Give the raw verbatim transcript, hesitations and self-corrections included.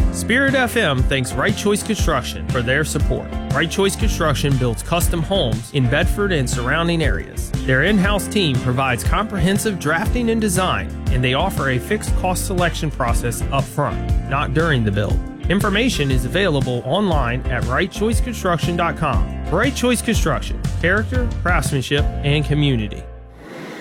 Spirit F M thanks Right Choice Construction for their support. Right Choice Construction builds custom homes in Bedford and surrounding areas. Their in-house team provides comprehensive drafting and design, and they offer a fixed cost selection process up front, not during the build. Information is available online at right choice construction dot com. Right Choice Construction, character, craftsmanship, and community.